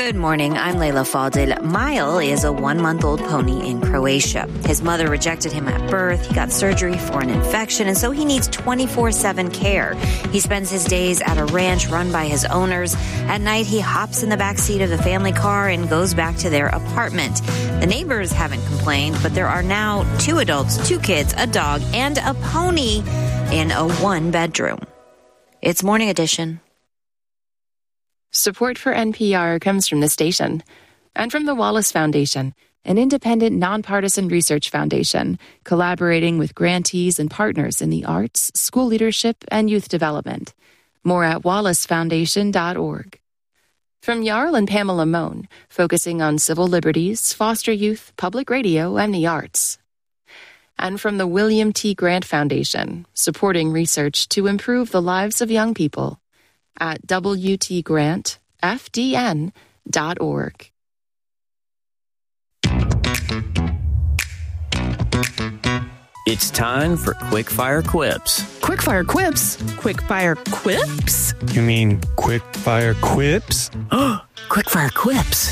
Good morning. I'm Layla Faldil. Mile is a 1-month-old pony in Croatia. His mother rejected him at birth. He got surgery for an infection, and so he needs 24/7 care. He spends his days at a ranch run by his owners. At night, he hops in the back seat of the family car and goes back to their apartment. The neighbors haven't complained, but there are now 2 adults, 2 kids, a dog, and a pony in a 1-bedroom. It's Morning Edition. Support for NPR comes from the station and from the Wallace Foundation, an independent, nonpartisan research foundation collaborating with grantees and partners in the arts, school leadership, and youth development. More at wallacefoundation.org. From Jarl and Pamela Mohn, focusing on civil liberties, foster youth, public radio, and the arts. And from the William T. Grant Foundation, supporting research to improve the lives of young people. At WTGrantFDN.org. It's time for Quickfire Quips. Quickfire Quips? Quickfire Quips? You mean Quickfire Quips? Quickfire Quips.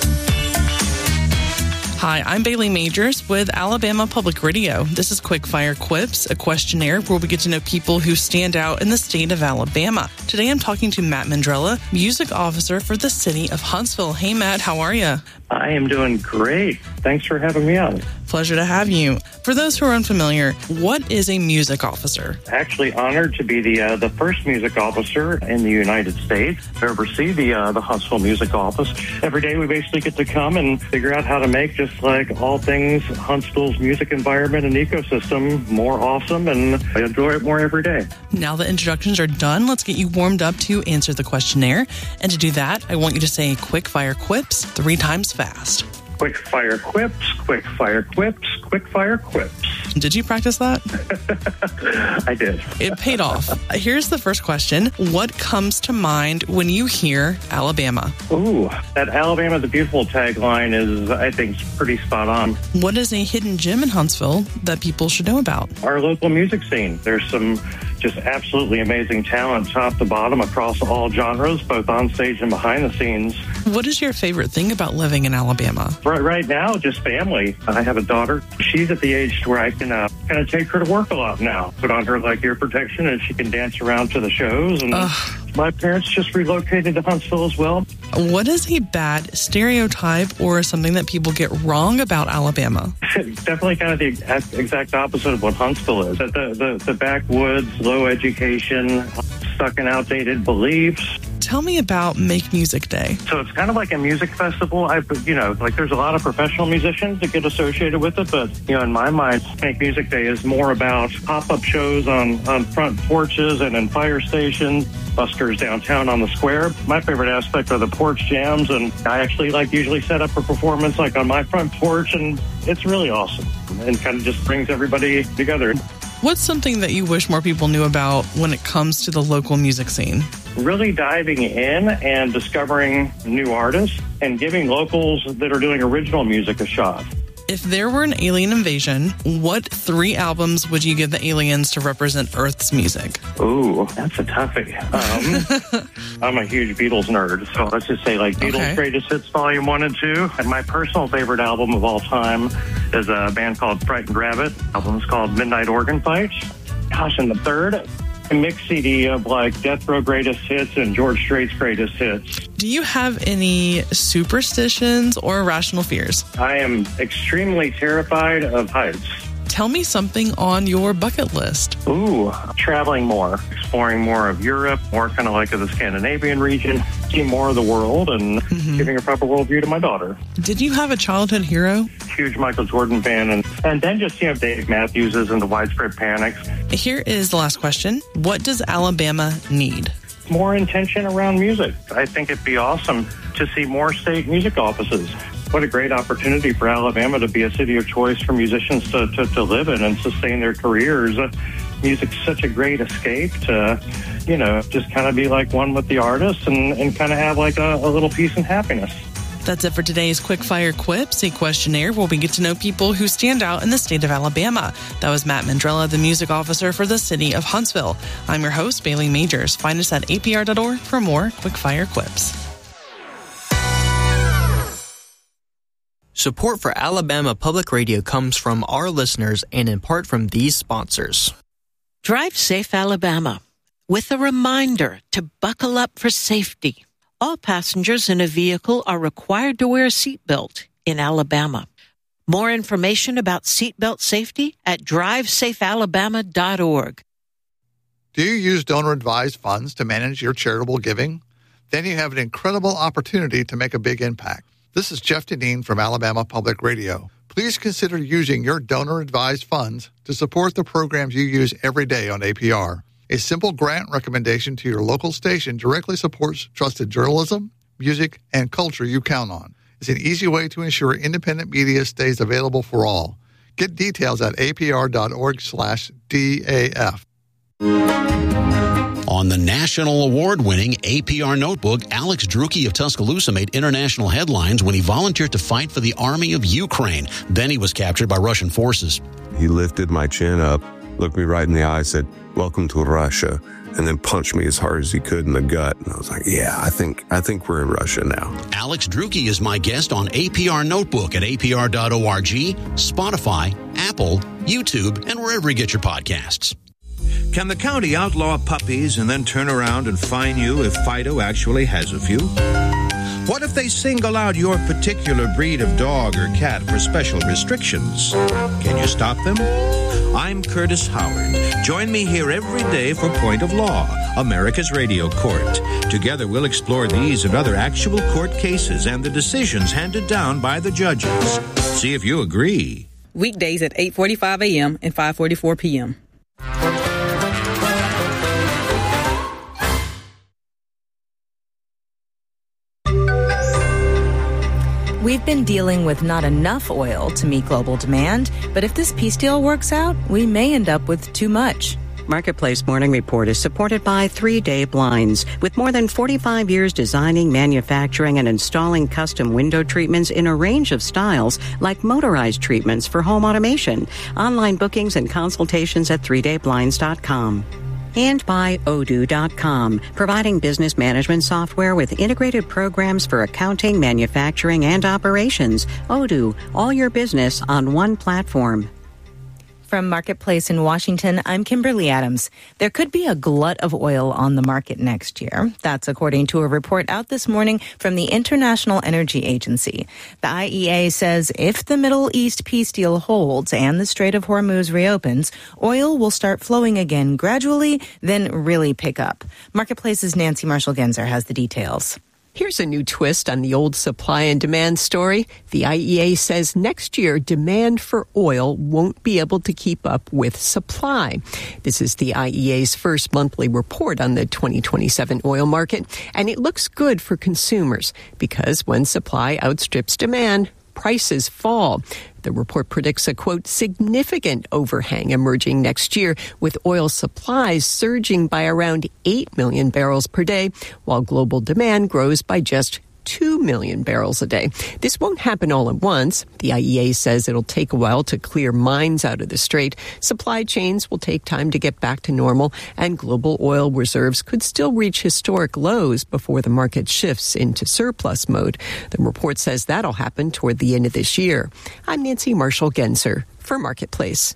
Hi, I'm Bailey Majors with Alabama Public Radio. This is Quickfire Quips, a questionnaire where we get to know people who stand out in the state of Alabama. Today I'm talking to Matt Mandrella, music officer for the city of Huntsville. Hey, Matt, how are you? I am doing great. Thanks for having me on. Pleasure to have you. For those who are unfamiliar, what is a music officer? Actually honored to be the first music officer in the United States to oversee the Huntsville Music Office. Every day we basically get to come and figure out how to make just like all things Huntsville's music environment and ecosystem more awesome, and I enjoy it more every day. Now the introductions are done, let's get you warmed up to answer the questionnaire. And to do that, I want you to say Quickfire Quips 3 times fast. Quickfire Quips, Quickfire Quips, Quickfire Quips. Did you practice that? I did. It paid off. Here's the first question. What comes to mind when you hear Alabama? Ooh, that Alabama the Beautiful tagline is, I think, pretty spot on. What is a hidden gem in Huntsville that people should know about? Our local music scene. There's some just absolutely amazing talent top to bottom across all genres, both on stage and behind the scenes. What is your favorite thing about living in Alabama? Right now, just family. I have a daughter. She's at the age where I can kind of take her to work a lot now. Put on her like ear protection and she can dance around to the shows. And my parents just relocated to Huntsville as well. What is a bad stereotype or something that people get wrong about Alabama? Definitely kind of the exact opposite of what Huntsville is. The backwoods, low education, stuck in outdated beliefs. Tell me about Make Music Day. So it's kind of like a music festival. There's a lot of professional musicians that get associated with it, but, in my mind, Make Music Day is more about pop-up shows on front porches and in fire stations, buskers downtown on the square. My favorite aspect are the porch jams, and I actually usually set up a performance on my front porch, and it's really awesome and kind of just brings everybody together. What's something that you wish more people knew about when it comes to the local music scene? Really diving in and discovering new artists and giving locals that are doing original music a shot. If there were an alien invasion, what 3 albums would you give the aliens to represent Earth's music? Ooh, that's a toughie. I'm a huge Beatles nerd, so let's just say Beatles Greatest Hits Volume 1 and 2. And my personal favorite album of all time is a band called Frightened Rabbit. The album's called Midnight Organ Fight. Gosh, and the third, a mix CD of Death Row Greatest Hits and George Strait's Greatest Hits. Do you have any superstitions or irrational fears? I am extremely terrified of heights. Tell me something on your bucket list. Ooh, traveling more, exploring more of Europe, more kind of of the Scandinavian region, seeing more of the world, and giving a proper worldview to my daughter. Did you have a childhood hero? Huge Michael Jordan fan, and then just, Dave Matthews and the Widespread Panics. Here is the last question. What does Alabama need? More intention around music. I think it'd be awesome to see more state music offices. What a great opportunity for Alabama to be a city of choice for musicians to live in and sustain their careers. Music's such a great escape to, just kind of be one with the artists and kind of have a little peace and happiness. That's it for today's Quickfire Quips, a questionnaire where we get to know people who stand out in the state of Alabama. That was Matt Mandrella, the music officer for the city of Huntsville. I'm your host, Bailey Majors. Find us at apr.org for more Quickfire Quips. Support for Alabama Public Radio comes from our listeners and in part from these sponsors. Drive Safe Alabama, with a reminder to buckle up for safety. All passengers in a vehicle are required to wear a seatbelt in Alabama. More information about seatbelt safety at drivesafealabama.org. Do you use donor-advised funds to manage your charitable giving? Then you have an incredible opportunity to make a big impact. This is Jeff Deneen from Alabama Public Radio. Please consider using your donor-advised funds to support the programs you use every day on APR. A simple grant recommendation to your local station directly supports trusted journalism, music, and culture you count on. It's an easy way to ensure independent media stays available for all. Get details at apr.org/DAF. On the national award-winning APR notebook, Alex Drucke of Tuscaloosa made international headlines when he volunteered to fight for the army of Ukraine. Then he was captured by Russian forces. He lifted my chin up, looked me right in the eye, said, "Welcome to Russia," and then punched me as hard as he could in the gut. And I was like, yeah, I think we're in Russia now. Alex Drucke is my guest on APR Notebook at apr.org, Spotify, Apple, YouTube, and wherever you get your podcasts. Can the county outlaw puppies and then turn around and fine you if Fido actually has a few? What if they single out your particular breed of dog or cat for special restrictions? Can you stop them? I'm Curtis Howard. Join me here every day for Point of Law, America's radio court. Together we'll explore these and other actual court cases and the decisions handed down by the judges. See if you agree. Weekdays at 8:45 a.m. and 5:44 p.m. We've been dealing with not enough oil to meet global demand, but if this peace deal works out, we may end up with too much. Marketplace Morning Report is supported by 3 Day Blinds. With more than 45 years designing, manufacturing, and installing custom window treatments in a range of styles, like motorized treatments for home automation. Online bookings and consultations at 3dayblinds.com. And by Odoo.com, providing business management software with integrated programs for accounting, manufacturing, and operations. Odoo, all your business on one platform. From Marketplace in Washington, I'm Kimberly Adams. There could be a glut of oil on the market next year. That's according to a report out this morning from the International Energy Agency. The IEA says if the Middle East peace deal holds and the Strait of Hormuz reopens, oil will start flowing again gradually, then really pick up. Marketplace's Nancy Marshall-Genzer has the details. Here's a new twist on the old supply and demand story. The IEA says next year demand for oil won't be able to keep up with supply. This is the IEA's first monthly report on the 2027 oil market, and it looks good for consumers because when supply outstrips demand, prices fall. The report predicts a, quote, significant overhang emerging next year, with oil supplies surging by around 8 million barrels per day, while global demand grows by just 2 million barrels a day. This won't happen all at once. The IEA says it'll take a while to clear mines out of the strait. Supply chains will take time to get back to normal, and global oil reserves could still reach historic lows before the market shifts into surplus mode. The report says that'll happen toward the end of this year. I'm Nancy Marshall-Genzer for Marketplace.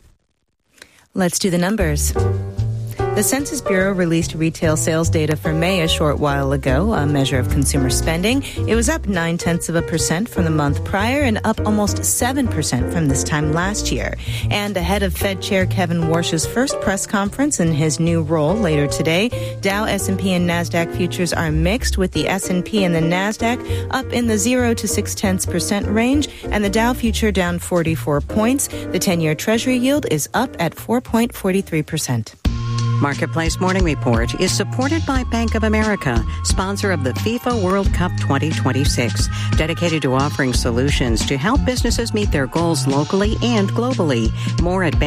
Let's do the numbers. The Census Bureau released retail sales data for May a short while ago, a measure of consumer spending. It was up 0.9% from the month prior and up almost 7% from this time last year. And ahead of Fed Chair Kevin Warsh's first press conference in his new role later today, Dow, S&P, and NASDAQ futures are mixed, with the S&P and the NASDAQ up in the 0 to 0.6% range, and the Dow future down 44 points. The 10-year Treasury yield is up at 4.43%. Marketplace Morning Report is supported by Bank of America, sponsor of the FIFA World Cup 2026, dedicated to offering solutions to help businesses meet their goals locally and globally. More at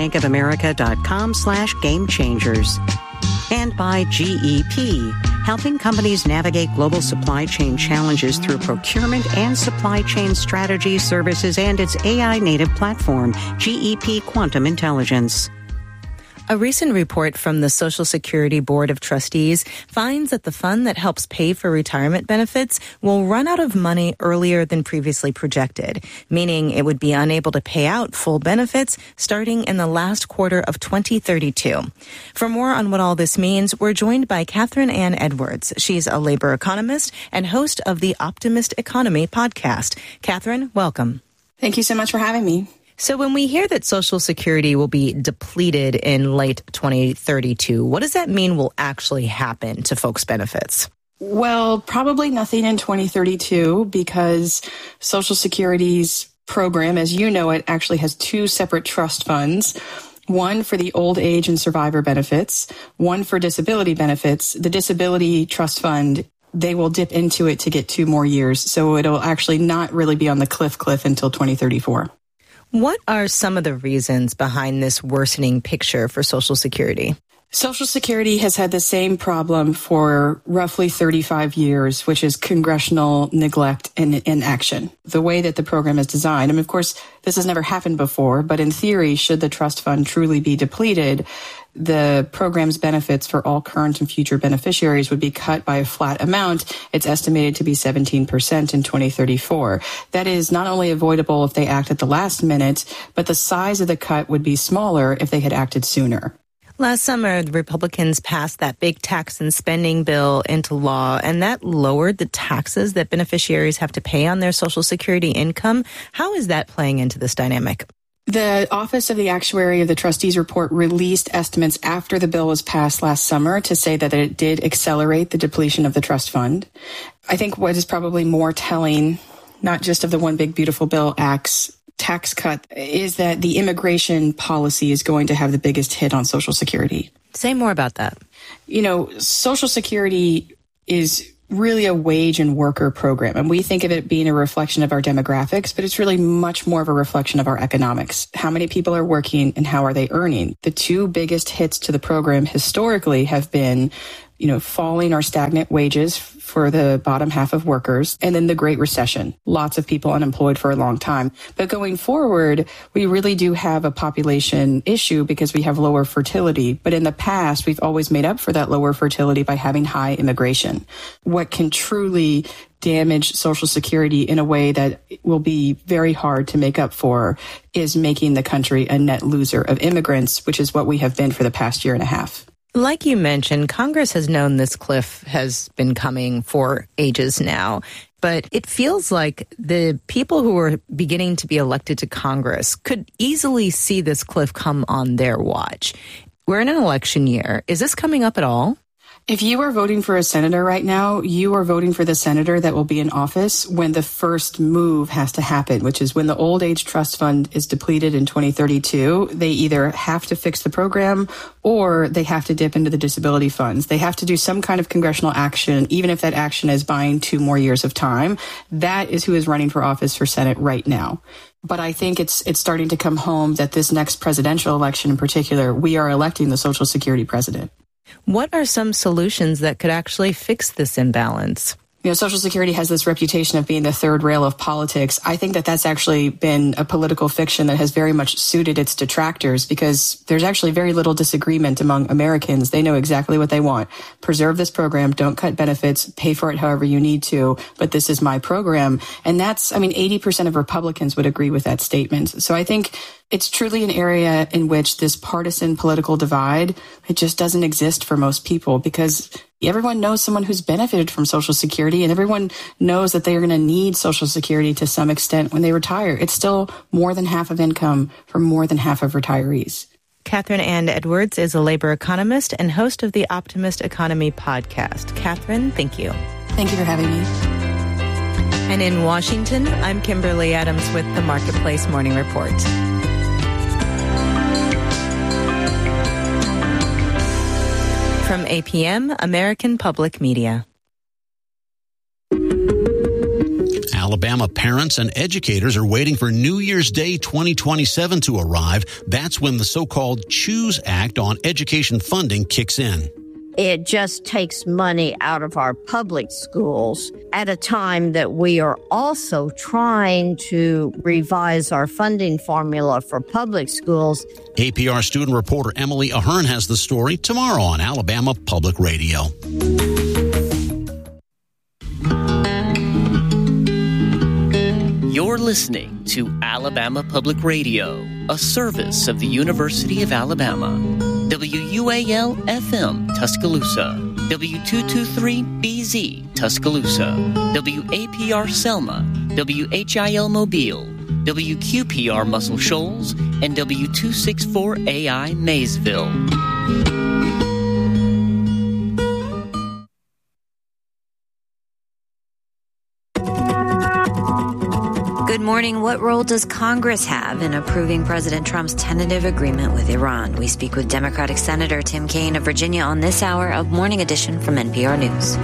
bankofamerica.com/gamechangers. And by GEP, helping companies navigate global supply chain challenges through procurement and supply chain strategy services and its AI-native platform, GEP Quantum Intelligence. A recent report from the Social Security Board of Trustees finds that the fund that helps pay for retirement benefits will run out of money earlier than previously projected, meaning it would be unable to pay out full benefits starting in the last quarter of 2032. For more on what all this means, we're joined by Catherine Ann Edwards. She's a labor economist and host of the Optimist Economy podcast. Catherine, welcome. Thank you so much for having me. So when we hear that Social Security will be depleted in late 2032, what does that mean will actually happen to folks' benefits? Well, probably nothing in 2032 because Social Security's program, as you know it, actually has two separate trust funds. One for the old age and survivor benefits, one for disability benefits. The disability trust fund, they will dip into it to get 2 more years. So it'll actually not really be on the cliff until 2034. What are some of the reasons behind this worsening picture for Social Security? Social Security has had the same problem for roughly 35 years, which is congressional neglect and inaction. The way that the program is designed, of course, this has never happened before, but in theory, should the trust fund truly be depleted, the program's benefits for all current and future beneficiaries would be cut by a flat amount. It's estimated to be 17% in 2034. That is not only avoidable if they act at the last minute, but the size of the cut would be smaller if they had acted sooner. Last summer, the Republicans passed that big tax and spending bill into law, and that lowered the taxes that beneficiaries have to pay on their Social Security income. How is that playing into this dynamic? The Office of the Actuary of the Trustees Report released estimates after the bill was passed last summer to say that it did accelerate the depletion of the trust fund. I think what is probably more telling, not just of the One Big Beautiful Bill Act's tax cut, is that the immigration policy is going to have the biggest hit on Social Security. Say more about that. Social Security is really a wage and worker program. And we think of it being a reflection of our demographics, but it's really much more of a reflection of our economics. How many people are working and how are they earning? The two biggest hits to the program historically have been, falling or stagnant wages for the bottom half of workers, and then the Great Recession. Lots of people unemployed for a long time. But going forward, we really do have a population issue because we have lower fertility. But in the past, we've always made up for that lower fertility by having high immigration. What can truly damage Social Security in a way that will be very hard to make up for is making the country a net loser of immigrants, which is what we have been for the past year and a half. Like you mentioned, Congress has known this cliff has been coming for ages now, but it feels like the people who are beginning to be elected to Congress could easily see this cliff come on their watch. We're in an election year. Is this coming up at all? If you are voting for a senator right now, you are voting for the senator that will be in office when the first move has to happen, which is when the old age trust fund is depleted in 2032. They either have to fix the program or they have to dip into the disability funds. They have to do some kind of congressional action, even if that action is buying 2 more years of time. That is who is running for office for Senate right now. But I think it's starting to come home that this next presidential election in particular, we are electing the Social Security president. What are some solutions that could actually fix this imbalance? Social Security has this reputation of being the third rail of politics. I think that that's actually been a political fiction that has very much suited its detractors because there's actually very little disagreement among Americans. They know exactly what they want. Preserve this program, don't cut benefits, pay for it however you need to, but this is my program. And 80% of Republicans would agree with that statement. So I think it's truly an area in which this partisan political divide, it just doesn't exist for most people because everyone knows someone who's benefited from Social Security and everyone knows that they are going to need Social Security to some extent when they retire. It's still more than half of income for more than half of retirees. Catherine Ann Edwards is a labor economist and host of the Optimist Economy podcast. Catherine, thank you. Thank you for having me. And in Washington, I'm Kimberly Adams with the Marketplace Morning Report. From APM, American Public Media. Alabama parents and educators are waiting for New Year's Day 2027 to arrive. That's when the so-called CHOOSE Act on education funding kicks in. It just takes money out of our public schools at a time that we are also trying to revise our funding formula for public schools. APR student reporter Emily Ahern has the story tomorrow on Alabama Public Radio. You're listening to Alabama Public Radio, a service of the University of Alabama. WUAL-FM, Tuscaloosa. W223BZ, Tuscaloosa. WAPR Selma. WHIL Mobile. WQPR Muscle Shoals. And W264AI Maysville. Good morning. What role does Congress have in approving President Trump's tentative agreement with Iran? We speak with Democratic Senator Tim Kaine of Virginia on this hour of Morning Edition from NPR News.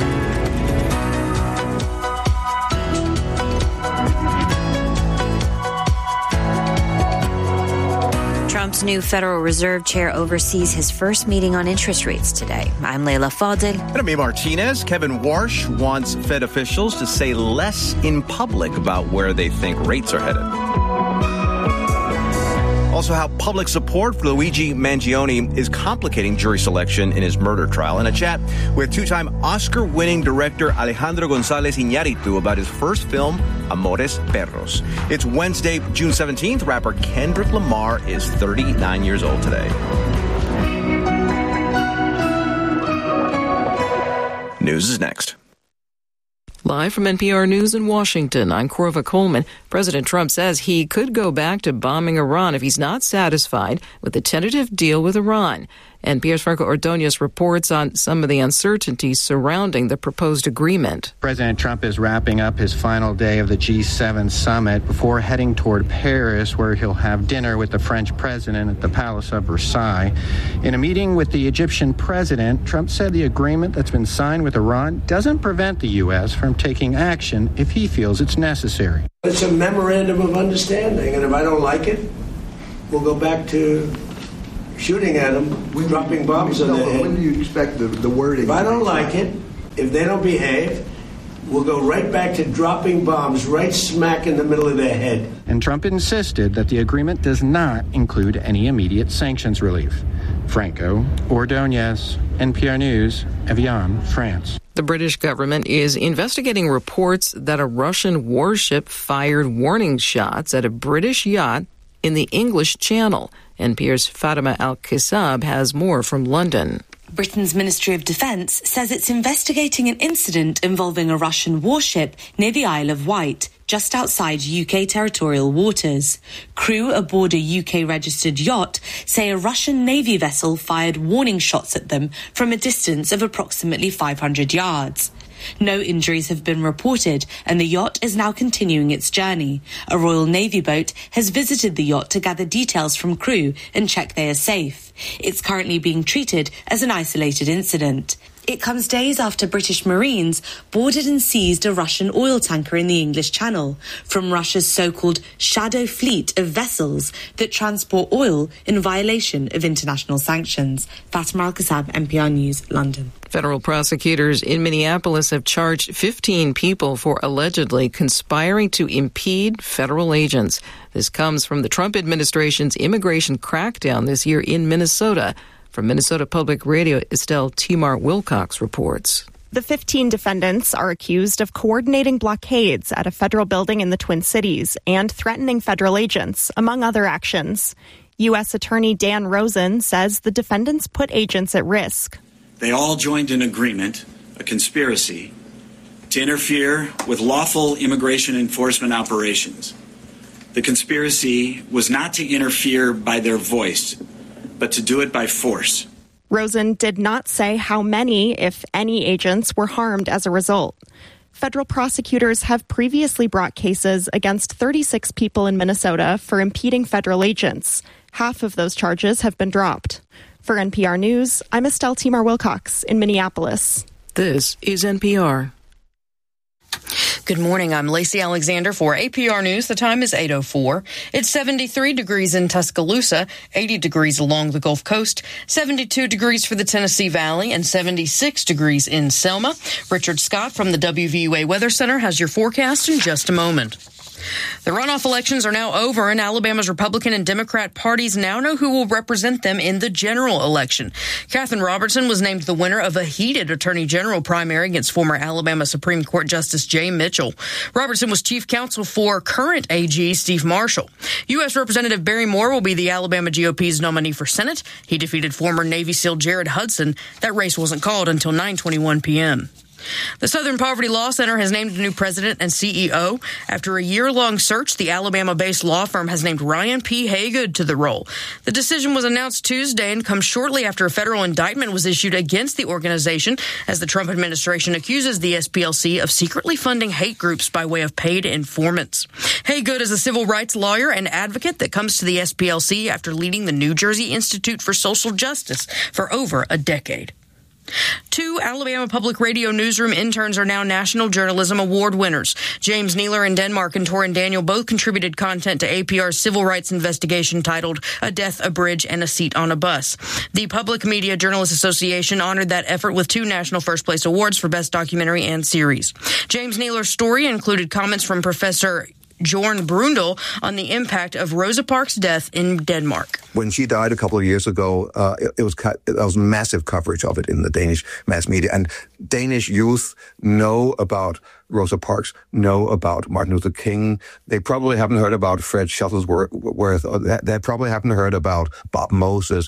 Trump's new Federal Reserve Chair oversees his first meeting on interest rates today. I'm Leila Fadel. And I'm A. Martinez. Kevin Warsh wants Fed officials to say less in public about where they think rates are headed. Also, how public support for Luigi Mangione is complicating jury selection in his murder trial. And a chat with two-time Oscar-winning director Alejandro González Iñárritu about his first film, Amores Perros. It's Wednesday, June 17th. Rapper Kendrick Lamar is 39 years old today. News is next. Live from NPR News in Washington, I'm Corva Coleman. President Trump says he could go back to bombing Iran if he's not satisfied with the tentative deal with Iran. NPR's Franco Ordonez reports on some of the uncertainties surrounding the proposed agreement. President Trump is wrapping up his final day of the G7 summit before heading toward Paris, where he'll have dinner with the French president at the Palace of Versailles. In a meeting with the Egyptian president, Trump said the agreement that's been signed with Iran doesn't prevent the U.S. from taking action if he feels it's necessary. It's a memorandum of understanding, and if I don't like it, we'll go back to shooting at them, dropping bombs on their head. When do you expect the wording? If I don't like it, if they don't behave, we'll go right back to dropping bombs right smack in the middle of their head. And Trump insisted that the agreement does not include any immediate sanctions relief. Franco Ordonez, NPR News, Evian, France. The British government is investigating reports that a Russian warship fired warning shots at a British yacht in the English Channel. NPR's Fatima Al-Kisab has more from London. Britain's Ministry of Defence says it's investigating an incident involving a Russian warship near the Isle of Wight, just outside UK territorial waters. Crew aboard a UK-registered yacht say a Russian Navy vessel fired warning shots at them from a distance of approximately 500 yards. No injuries have been reported, and the yacht is now continuing its journey. A Royal Navy boat has visited the yacht to gather details from crew and check they are safe. It's currently being treated as an isolated incident. It comes days after British Marines boarded and seized a Russian oil tanker in the English Channel from Russia's so-called shadow fleet of vessels that transport oil in violation of international sanctions. Fatima Al-Kasab, NPR News, London. Federal prosecutors in Minneapolis have charged 15 people for allegedly conspiring to impede federal agents. This comes from the Trump administration's immigration crackdown this year in Minnesota. From Minnesota Public Radio, Estelle Timar Wilcox reports. The 15 defendants are accused of coordinating blockades at a federal building in the Twin Cities and threatening federal agents, among other actions. U.S. Attorney Dan Rosen says the defendants put agents at risk. They all joined an agreement, a conspiracy, to interfere with lawful immigration enforcement operations. The conspiracy was not to interfere by their voice, but to do it by force. Rosen did not say how many, if any, agents were harmed as a result. Federal prosecutors have previously brought cases against 36 people in Minnesota for impeding federal agents. Half of those charges have been dropped. For NPR News, I'm Estelle Timar Wilcox in Minneapolis. This is NPR. Good morning. I'm Lacey Alexander for APR News. The time is 8:04. It's 73 degrees in Tuscaloosa, 80 degrees along the Gulf Coast, 72 degrees for the Tennessee Valley, and 76 degrees in Selma. Richard Scott from the WVUA Weather Center has your forecast in just a moment. The runoff elections are now over, and Alabama's Republican and Democrat parties now know who will represent them in the general election. Katherine Robertson was named the winner of a heated attorney general primary against former Alabama Supreme Court Justice Jay Mitchell. Robertson was chief counsel for current AG Steve Marshall. U.S. Representative Barry Moore will be the Alabama GOP's nominee for Senate. He defeated former Navy SEAL Jared Hudson. That race wasn't called until 9:21 p.m. The Southern Poverty Law Center has named a new president and CEO. After a year-long search, the Alabama-based law firm has named Ryan P. Haygood to the role. The decision was announced Tuesday and comes shortly after a federal indictment was issued against the organization as the Trump administration accuses the SPLC of secretly funding hate groups by way of paid informants. Haygood is a civil rights lawyer and advocate that comes to the SPLC after leading the New Jersey Institute for Social Justice for over a decade. 2 Alabama Public Radio newsroom interns are now National Journalism Award winners. James Neeler in Denmark and Torrin Daniel both contributed content to APR's civil rights investigation titled A Death, a Bridge, and a Seat on a Bus. The Public Media Journalists Association honored that effort with 2 national first place awards for Best Documentary and Series. James Neeler's story included comments from Professor Jorn Brundle on the impact of Rosa Parks' death in Denmark. When she died a couple of years ago, it was massive coverage of it in the Danish mass media. And Danish youth know about Rosa Parks, know about Martin Luther King. They probably haven't heard about Fred Shuttlesworth. They probably haven't heard about Bob Moses.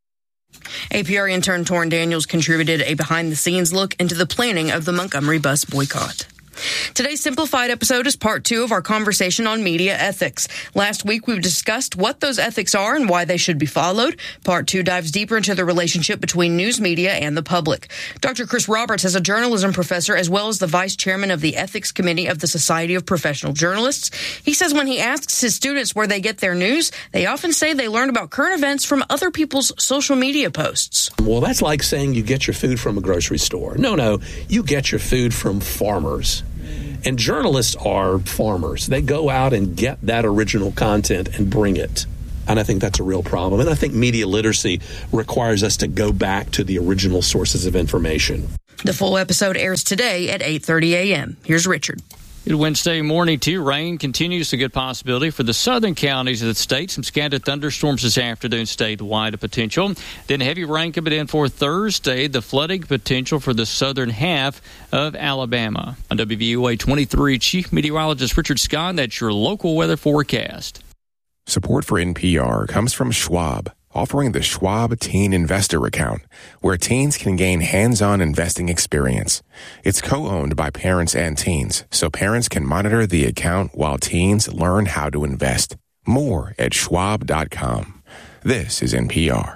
APR intern Torrin Daniels contributed a behind-the-scenes look into the planning of the Montgomery bus boycott. Today's simplified episode is part 2 of our conversation on media ethics. Last week, we discussed what those ethics are and why they should be followed. Part 2 dives deeper into the relationship between news media and the public. Dr. Chris Roberts is a journalism professor as well as the vice chairman of the Ethics Committee of the Society of Professional Journalists. He says when he asks his students where they get their news, they often say they learn about current events from other people's social media posts. Well, that's like saying you get your food from a grocery store. No, you get your food from farmers. And journalists are farmers. They go out and get that original content and bring it. And I think that's a real problem. And I think media literacy requires us to go back to the original sources of information. The full episode airs today at 8:30 a.m. Here's Richard. Good Wednesday morning to you. Rain continues, a good possibility for the southern counties of the state. Some scattered thunderstorms this afternoon, statewide potential. Then heavy rain coming in for Thursday, the flooding potential for the southern half of Alabama. On WVUA 23, Chief Meteorologist Richard Scott, that's your local weather forecast. Support for NPR comes from Schwab, offering the Schwab Teen Investor Account, where teens can gain hands-on investing experience. It's co-owned by parents and teens, so parents can monitor the account while teens learn how to invest. More at schwab.com. This is NPR.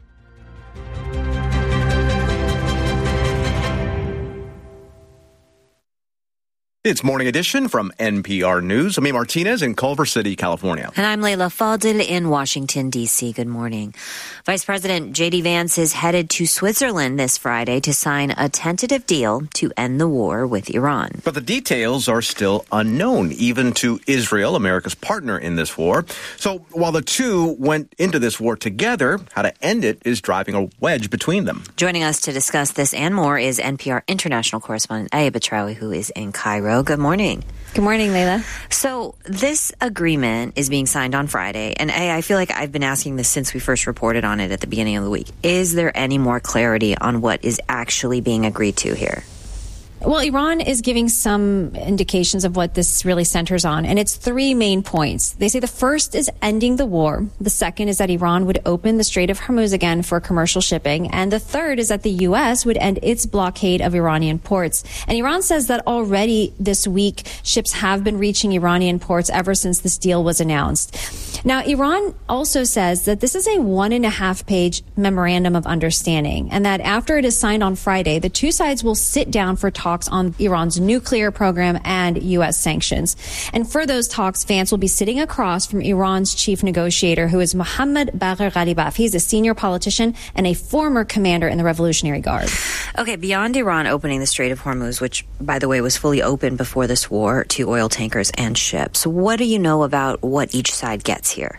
It's Morning Edition from NPR News. I'm Martinez in Culver City, California. And I'm Layla Fadil in Washington, D.C. Good morning. Vice President J.D. Vance is headed to Switzerland this Friday to sign a tentative deal to end the war with Iran. But the details are still unknown, even to Israel, America's partner in this war. So while the two went into this war together, how to end it is driving a wedge between them. Joining us to discuss this and more is NPR international correspondent Aya Batrawi, who is in Cairo. Good morning. Good morning, Layla. So this agreement is being signed on Friday, and I feel like I've been asking this since we first reported on it at the beginning of the week. Is there any more clarity on what is actually being agreed to here? Well, Iran is giving some indications of what this really centers on, and it's 3 main points. They say the first is ending the war. The second is that Iran would open the Strait of Hormuz again for commercial shipping. And the third is that the U.S. would end its blockade of Iranian ports. And Iran says that already this week, ships have been reaching Iranian ports ever since this deal was announced. Now, Iran also says that this is a 1.5-page memorandum of understanding, and that after it is signed on Friday, the two sides will sit down for talks on Iran's nuclear program and U.S. sanctions. And for those talks, Vance will be sitting across from Iran's chief negotiator, who is Mohammad Bagher Ghalibaf. He's a senior politician and a former commander in the Revolutionary Guard. Okay, beyond Iran opening the Strait of Hormuz, which, by the way, was fully open before this war to oil tankers and ships, what do you know about what each side gets here?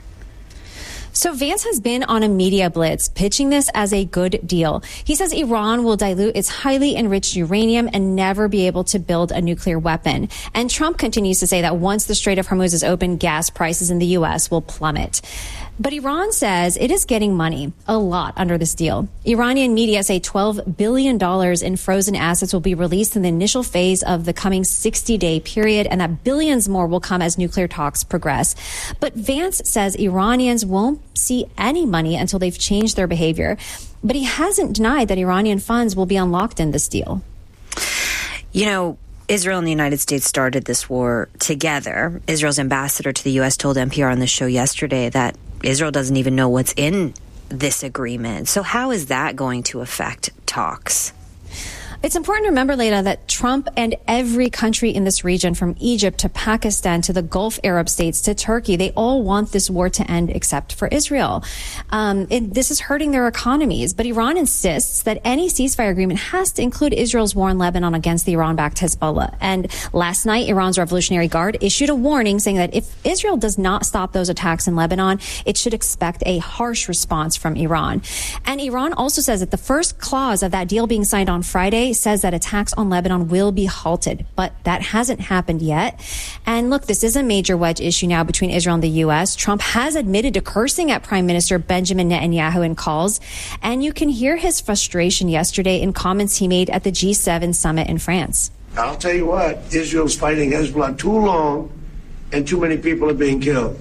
So Vance has been on a media blitz pitching this as a good deal. He says Iran will dilute its highly enriched uranium and never be able to build a nuclear weapon. And Trump continues to say that once the Strait of Hormuz is open, gas prices in the U.S. will plummet. But Iran says it is getting money, a lot, under this deal. Iranian media say $12 billion in frozen assets will be released in the initial phase of the coming 60-day period, and that billions more will come as nuclear talks progress. But Vance says Iranians won't see any money until they've changed their behavior. But he hasn't denied that Iranian funds will be unlocked in this deal. You know, Israel and the United States started this war together. Israel's ambassador to the U.S. told NPR on the show yesterday that Israel doesn't even know what's in this agreement. So how is that going to affect talks? It's important to remember, Leila, that Trump and every country in this region, from Egypt to Pakistan to the Gulf Arab states to Turkey, they all want this war to end except for Israel. This is hurting their economies. But Iran insists that any ceasefire agreement has to include Israel's war in Lebanon against the Iran-backed Hezbollah. And last night, Iran's Revolutionary Guard issued a warning saying that if Israel does not stop those attacks in Lebanon, it should expect a harsh response from Iran. And Iran also says that the first clause of that deal being signed on Friday says that attacks on Lebanon will be halted, but that hasn't happened yet. And look, this is a major wedge issue now between Israel and the U.S. Trump has admitted to cursing at Prime Minister Benjamin Netanyahu in calls, and you can hear his frustration yesterday in comments he made at the G7 summit in France. I'll tell you what, Israel's fighting Hezbollah too long, and too many people are being killed.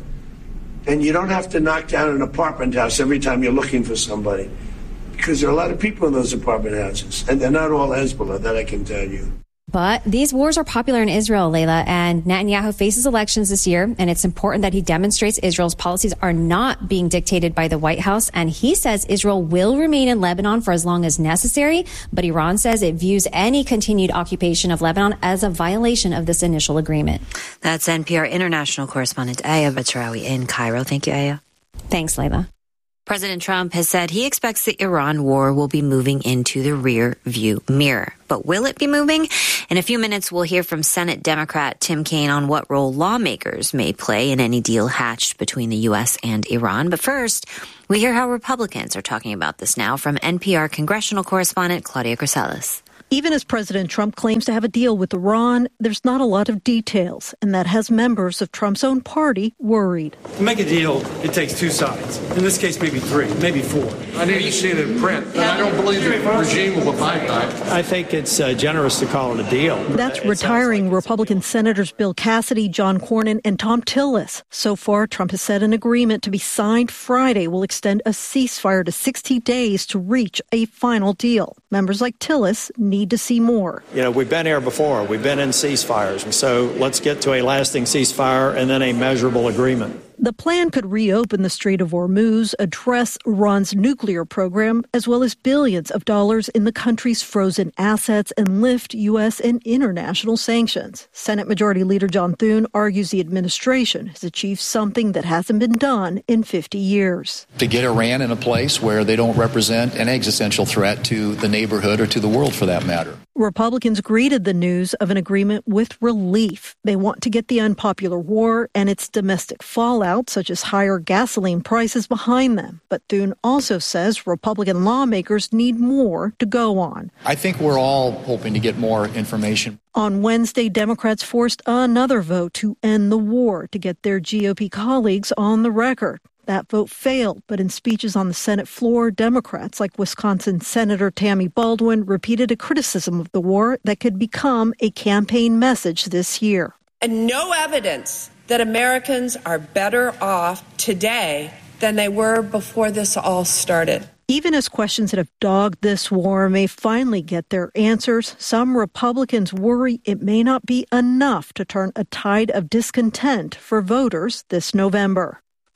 And you don't have to knock down an apartment house every time you're looking for somebody, because there are a lot of people in those apartment houses, and they're not all Hezbollah, that I can tell you. But these wars are popular in Israel, Leila, and Netanyahu faces elections this year, and it's important that he demonstrates Israel's policies are not being dictated by the White House. And he says Israel will remain in Lebanon for as long as necessary, but Iran says it views any continued occupation of Lebanon as a violation of this initial agreement. That's NPR international correspondent Aya Batrawi in Cairo. Thank you, Aya. Thanks, Leila. President Trump has said he expects the Iran war will be moving into the rear view mirror. But will it be moving? In a few minutes, we'll hear from Senate Democrat Tim Kaine on what role lawmakers may play in any deal hatched between the U.S. and Iran. But first, we hear how Republicans are talking about this now from NPR congressional correspondent Claudia Grisales. Even as President Trump claims to have a deal with Iran, there's not a lot of details, and that has members of Trump's own party worried. To make a deal, it takes two sides. In this case, maybe three, maybe four. I need to see it in print, and I don't believe the regime will abide by it. I think it's generous to call it a deal. That's retiring Republican Senators Bill Cassidy, John Cornyn, and Thom Tillis. So far, Trump has said an agreement to be signed Friday will extend a ceasefire to 60 days to reach a final deal. Members like Tillis need to see more. You know, we've been here before. We've been in ceasefires. And so let's get to a lasting ceasefire and then a measurable agreement. The plan could reopen the Strait of Hormuz, address Iran's nuclear program, as well as billions of dollars in the country's frozen assets and lift U.S. and international sanctions. Senate Majority Leader John Thune argues the administration has achieved something that hasn't been done in 50 years. To get Iran in a place where they don't represent an existential threat to the neighborhood or to the world for that matter. Republicans greeted the news of an agreement with relief. They want to get the unpopular war and its domestic fallout, such as higher gasoline prices, behind them. But Thune also says Republican lawmakers need more to go on. I think we're all hoping to get more information. On Wednesday, Democrats forced another vote to end the war to get their GOP colleagues on the record. That vote failed, but in speeches on the Senate floor, Democrats like Wisconsin Senator Tammy Baldwin repeated a criticism of the war that could become a campaign message this year. And no evidence that Americans are better off today than they were before this all started. Even as questions that have dogged this war may finally get their answers, some Republicans worry it may not be enough to turn a tide of discontent for voters this November.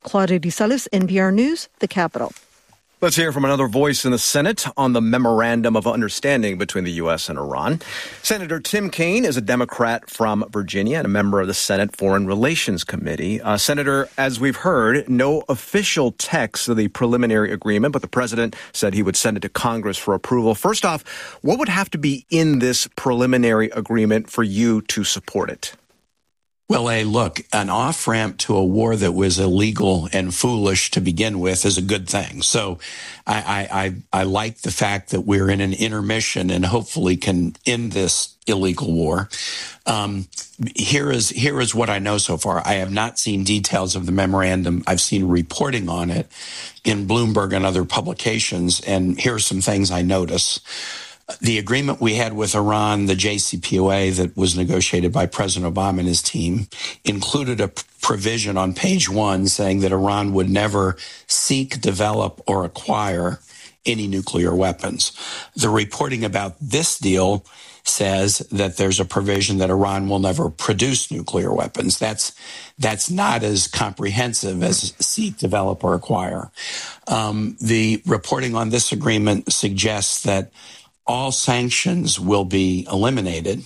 Claudia DeSalis, NPR News, the Capitol. Let's hear from another voice in the Senate on the Memorandum of Understanding between the U.S. and Iran. Senator Tim Kaine is a Democrat from Virginia and a member of the Senate Foreign Relations Committee. Senator, as we've heard, no official text of the preliminary agreement, but the president said he would send it to Congress for approval. First off, what would have to be in this preliminary agreement for you to support it? Well, look, an off-ramp to a war that was illegal and foolish to begin with is a good thing. So I like the fact that we're in an intermission and hopefully can end this illegal war. Here is what I know so far. I have not seen details of the memorandum. I've seen reporting on it in Bloomberg and other publications, and here are some things I notice. The agreement we had with Iran, the JCPOA that was negotiated by President Obama and his team, included a provision on page 1 saying that Iran would never seek, develop, or acquire any nuclear weapons. The reporting about this deal says that there's a provision that Iran will never produce nuclear weapons. That's not as comprehensive as seek, develop, or acquire. The reporting on this agreement suggests that all sanctions will be eliminated.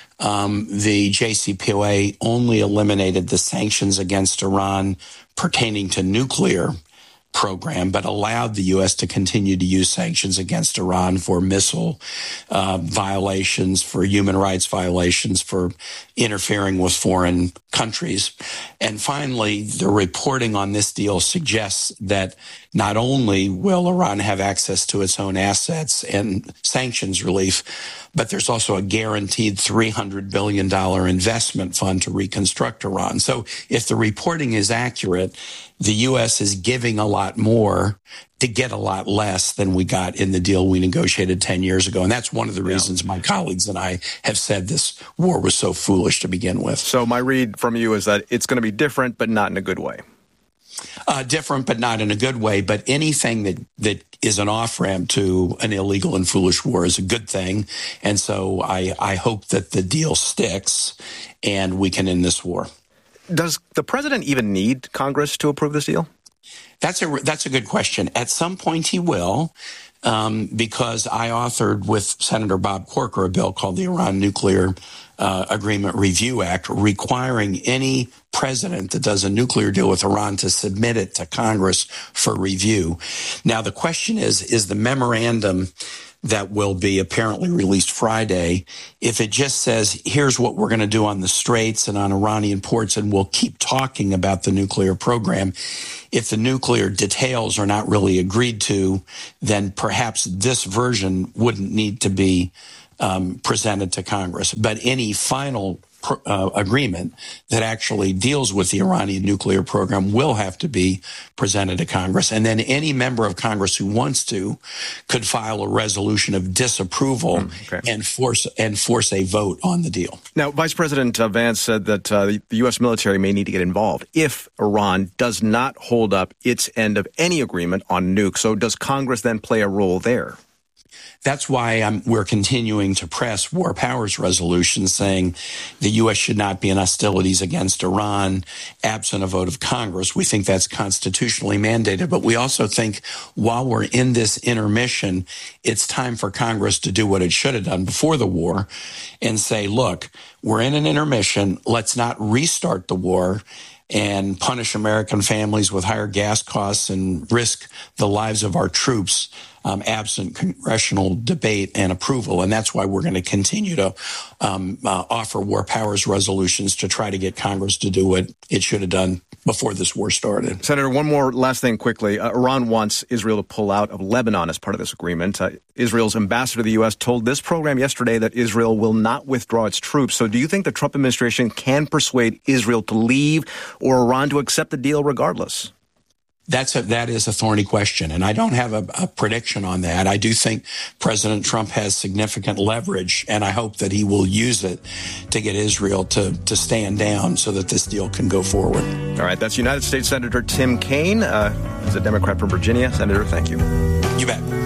The JCPOA only eliminated the sanctions against Iran pertaining to nuclear program, but allowed the U.S. to continue to use sanctions against Iran for missile violations, for human rights violations, for interfering with foreign countries. And finally, the reporting on this deal suggests that not only will Iran have access to its own assets and sanctions relief, but there's also a guaranteed $300 billion investment fund to reconstruct Iran. So if the reporting is accurate, the U.S. is giving a lot more to get a lot less than we got in the deal we negotiated 10 years ago. And that's one of the reasons my colleagues and I have said this war was so foolish to begin with. So my read from you is that it's going to be different, but not in a good way. Different, but not in a good way. But anything that is an off-ramp to an illegal and foolish war is a good thing. And so I hope that the deal sticks and we can end this war. Does the president even need Congress to approve this deal? That's a good question. At some point he will, because I authored with Senator Bob Corker a bill called the Iran Nuclear Agreement Review Act, requiring any president that does a nuclear deal with Iran to submit it to Congress for review. Now, the question is the memorandum that will be apparently released Friday, if it just says, here's what we're going to do on the Straits and on Iranian ports, and we'll keep talking about the nuclear program, if the nuclear details are not really agreed to, then perhaps this version wouldn't need to be presented to Congress. But any final agreement that actually deals with the Iranian nuclear program will have to be presented to Congress. And then any member of Congress who wants to could file a resolution of disapproval and force a vote on the deal. Now, Vice President Vance said that the U.S. military may need to get involved if Iran does not hold up its end of any agreement on nukes. So does Congress then play a role there? That's why we're continuing to press war powers resolutions saying the U.S. should not be in hostilities against Iran absent a vote of Congress. We think that's constitutionally mandated. But we also think while we're in this intermission, it's time for Congress to do what it should have done before the war and say, look, we're in an intermission. Let's not restart the war and punish American families with higher gas costs and risk the lives of our troops absent congressional debate and approval. And that's why we're going to continue to offer war powers resolutions to try to get Congress to do what it should have done before this war started. Senator, one more last thing quickly. Iran wants Israel to pull out of Lebanon as part of this agreement. Israel's ambassador to the U.S. told this program yesterday that Israel will not withdraw its troops. So do you think the Trump administration can persuade Israel to leave or Iran to accept the deal regardless? That is a thorny question, and I don't have a prediction on that. I do think President Trump has significant leverage, and I hope that he will use it to get Israel to stand down so that this deal can go forward. All right, that's United States Senator Tim Kaine. He's a Democrat from Virginia. Senator, thank you. You bet.